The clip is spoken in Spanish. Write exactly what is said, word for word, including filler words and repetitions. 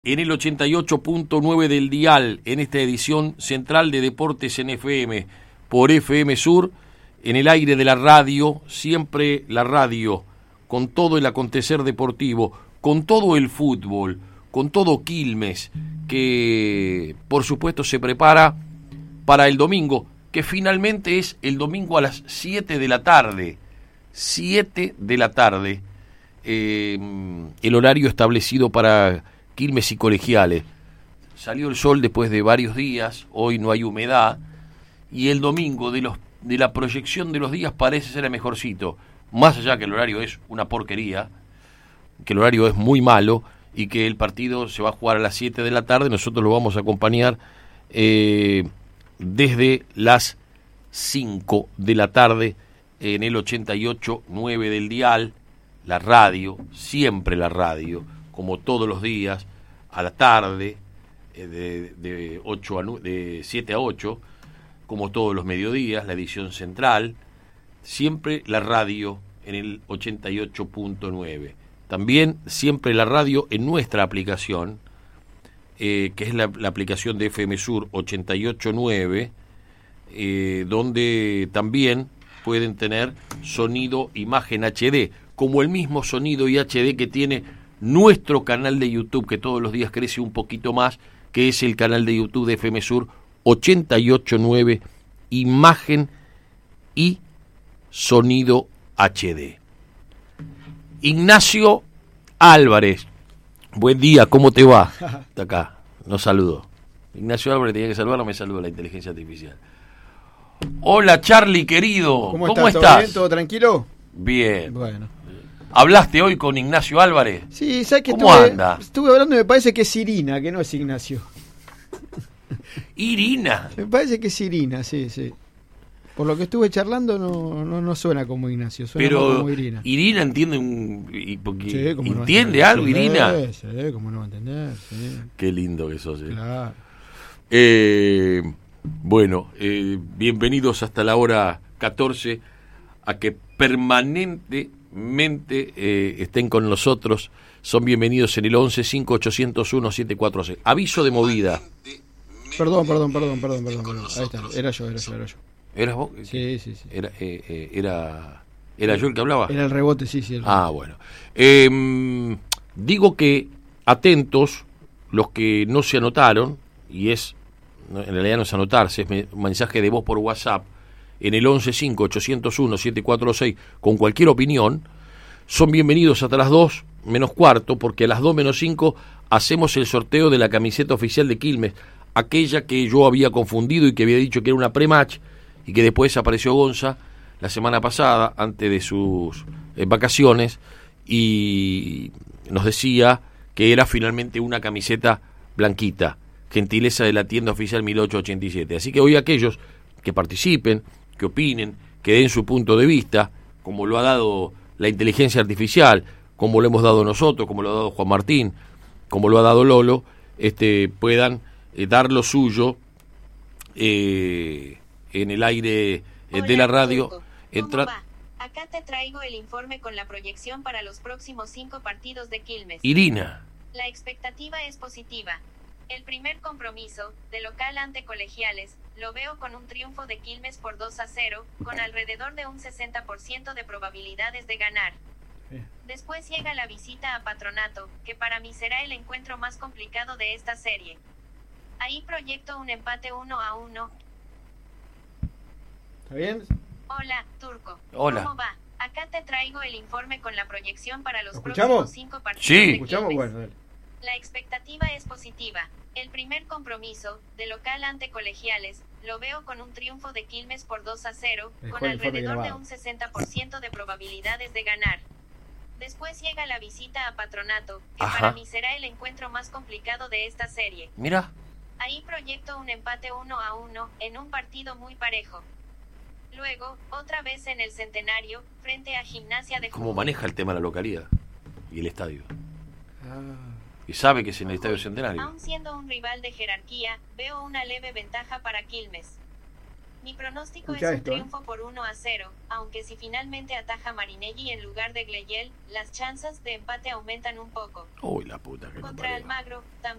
En el ochenta y ocho punto nueve del dial, en esta edición central de Deportes en F M, por F M Sur, en el aire de la radio, siempre la radio, con todo el acontecer deportivo, con todo el fútbol, con todo Quilmes, que por supuesto se prepara para el domingo, que finalmente es el domingo a las siete de la tarde, siete de la tarde, eh, el horario establecido para Quilmes y Colegiales. Salió el sol después de varios días, hoy no hay humedad, y el domingo de los de la proyección de los días parece ser el mejorcito, más allá que el horario es una porquería, que el horario es muy malo y que el partido se va a jugar a las siete de la tarde. Nosotros lo vamos a acompañar eh, desde las cinco de la tarde en el ochenta y ocho punto nueve del dial, la radio, siempre la radio, como todos los días, a la tarde, eh, de, de, ocho a, de siete a ocho, como todos los mediodías, la edición central, siempre la radio en el ochenta y ocho punto nueve. También siempre la radio en nuestra aplicación, eh, que es la, la aplicación de F M Sur ochenta y ocho punto nueve, eh, donde también pueden tener sonido, imagen H D, como el mismo sonido y H D que tiene nuestro canal de YouTube, que todos los días crece un poquito más, que es el canal de YouTube de F M Sur ochenta y ocho punto nueve, imagen y sonido H D. Ignacio Álvarez, buen día, ¿cómo te va? Está acá, nos saludó. Ignacio Álvarez tenía que saludarlo, me saluda la inteligencia artificial. Hola Charlie, querido, ¿cómo, ¿cómo estás? estás? ¿Todo bien? ¿Todo tranquilo? Bien. Bueno. ¿Hablaste hoy con Ignacio Álvarez? Sí, ¿sabes que ¿Cómo estuve, anda? Estuve hablando y me parece que es Irina, que no es Ignacio. Irina. Me parece que es Irina, sí, sí. Por lo que estuve charlando no, no, no suena como Ignacio, suena Pero como Irina. Irina entiende un, y porque Sí, ¿cómo no entiende va a algo, entender? Irina. Sí, sí, cómo no va a entender, sí. Qué lindo que sos. Eh. Claro. Eh, bueno, eh, bienvenidos hasta la hora catorce a que permanentemente eh, estén con nosotros. Son bienvenidos en el once cinco ochocientos uno siete cuatro seis. Aviso de movida. Perdón, perdón, perdón, perdón, perdón, perdón. Ahí está, era yo, era yo, era yo. ¿Eras vos? Sí, sí, sí. Era, eh, eh, era, ¿Era yo el que hablaba? Era el rebote, sí, sí. El rebote. Ah, bueno. Eh, digo que atentos los que no se anotaron, y es, en realidad no es anotarse, es un mensaje de voz por WhatsApp, en el once cinco ochocientos uno siete cuatro seis, con cualquier opinión, son bienvenidos hasta las dos menos cuarto, porque a las dos menos cinco hacemos el sorteo de la camiseta oficial de Quilmes, aquella que yo había confundido y que había dicho que era una pre-match, y que después apareció Gonza la semana pasada, antes de sus eh, vacaciones, y nos decía que era finalmente una camiseta blanquita, gentileza de la tienda oficial mil ochocientos ochenta y siete. Así que hoy aquellos que participen, que opinen, que den su punto de vista, como lo ha dado la inteligencia artificial, como lo hemos dado nosotros, como lo ha dado Juan Martín, como lo ha dado Lolo, este, puedan eh, dar lo suyo eh, en el aire eh, Hola, de la radio. Turco. Entra... ¿Cómo va? Acá te traigo el informe con la proyección para los próximos cinco partidos de Quilmes. Irina. La expectativa es positiva. El primer compromiso, de local ante Colegiales, lo veo con un triunfo de Quilmes por dos a cero, con alrededor de un sesenta por ciento de probabilidades de ganar. Después llega la visita a Patronato, que para mí será el encuentro más complicado de esta serie. Ahí proyecto un empate uno a uno. ¿Está bien? Hola, Turco. Hola. ¿Cómo va? Acá te traigo el informe con la proyección para los ¿Escuchamos? próximos cinco partidos Sí. de ¿Escuchamos? Quilmes. Bueno, dale. La expectativa es positiva. El primer compromiso, de local ante Colegiales, lo veo con un triunfo de Quilmes por dos a cero, Dejó con el informe alrededor de grabado. un sesenta por ciento de probabilidades de ganar. Después llega la visita a Patronato, que Ajá. para mí será el encuentro más complicado de esta serie. Mira. Ahí proyecto un empate uno a uno, en un partido muy parejo. Luego, otra vez en el Centenario, frente a Gimnasia de ¿Cómo Jujuy. maneja el tema la localidad y el estadio? Ah, Y sabe que es en el Estadio Centenario. Aun siendo un rival de jerarquía, veo una leve ventaja para Quilmes. Mi pronóstico Escucha es un esto, ¿eh? triunfo por uno a cero, aunque si finalmente ataja Marinelli en lugar de Gleyel, las chances de empate aumentan un poco. Uy, la puta que lo Contra parió. Almagro,